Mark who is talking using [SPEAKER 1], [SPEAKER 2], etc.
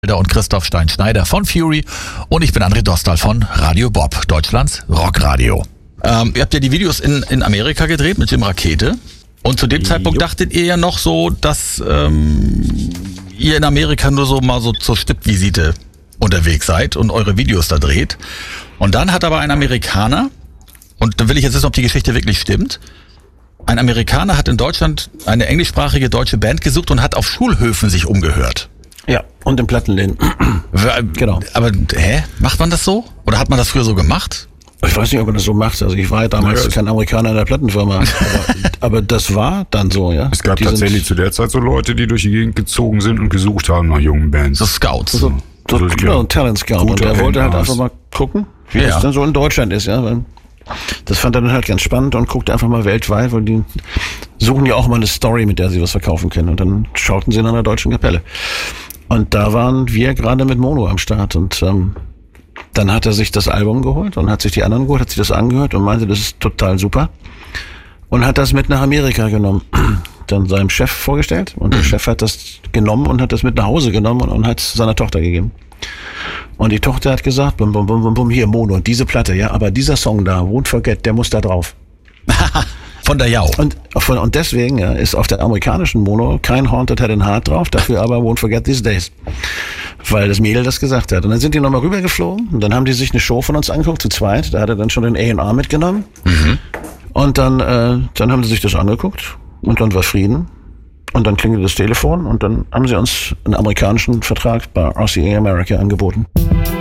[SPEAKER 1] Und Christoph Stein-Schneider von Fury und ich bin André Dostal von Radio Bob, Deutschlands Rockradio. Ihr habt ja die Videos in Amerika gedreht mit Jim Rakete und zu dem Zeitpunkt dachtet ihr ja noch so, dass ihr in Amerika nur so mal so zur Stippvisite unterwegs seid und eure Videos da dreht. Und dann hat aber ein Amerikaner, und da will ich jetzt wissen, ob die Geschichte wirklich stimmt, ein Amerikaner hat in Deutschland eine englischsprachige deutsche Band gesucht und hat auf Schulhöfen sich umgehört.
[SPEAKER 2] Ja, und im Plattenläden.
[SPEAKER 1] Genau. Aber, macht man das so? Oder hat man das früher so gemacht?
[SPEAKER 2] Ich weiß nicht, ob man das so macht. Also ich war ja damals kein Amerikaner in der Plattenfirma. aber das war dann so, ja.
[SPEAKER 3] Es gab tatsächlich zu der Zeit so Leute, die durch die Gegend gezogen sind und gesucht haben nach jungen Bands.
[SPEAKER 1] So Scouts.
[SPEAKER 2] Genau, ein Talent Scout. Und der wollte halt einfach mal gucken, wie das dann so in Deutschland ist, ja. Weil das fand er dann halt ganz spannend und guckte einfach mal weltweit, weil die suchen ja auch mal eine Story, mit der sie was verkaufen können. Und dann schauten sie in einer deutschen Kapelle. Und da waren wir gerade mit Mono am Start und dann hat er sich das Album geholt und hat sich die anderen geholt, hat sich das angehört und meinte, das ist total super und hat das mit nach Amerika genommen. Dann seinem Chef vorgestellt und der Chef hat das genommen und hat das mit nach Hause genommen und hat es seiner Tochter gegeben. Und die Tochter hat gesagt, bum, bum, bum, bum, hier Mono, diese Platte, ja, aber dieser Song da, Won't Forget, der muss da drauf.
[SPEAKER 1] Von der Jau.
[SPEAKER 2] Und deswegen ist auf der amerikanischen Mono kein Haunted Head and Heart drauf, dafür aber Won't Forget These Days. Weil das Mädel das gesagt hat. Und dann sind die nochmal rübergeflogen und dann haben die sich eine Show von uns angeguckt, zu zweit. Da hat er dann schon den A&R mitgenommen. Mhm. Und dann haben sie sich das angeguckt und dann war Frieden. Und dann klingelte das Telefon und dann haben sie uns einen amerikanischen Vertrag bei RCA America angeboten.